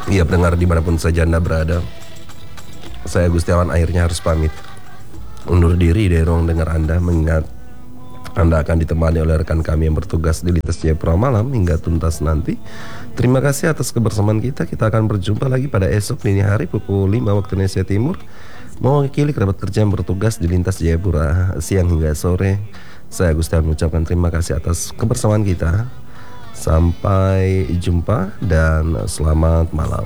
Iya pendengar dimanapun saja Anda berada, saya Gustiawan akhirnya harus pamit undur diri dari ruang dengar Anda, mengingat Anda akan ditemani oleh rekan kami yang bertugas di Lintas Jayapura Malam hingga tuntas nanti. Terima kasih atas kebersamaan kita. Kita akan berjumpa lagi pada esok dini hari pukul 5 waktu Indonesia Timur, mewakili kerabat kerja yang bertugas di Lintas Jayapura siang hingga sore. Saya Gustiawan mengucapkan terima kasih atas kebersamaan kita. Sampai jumpa dan selamat malam.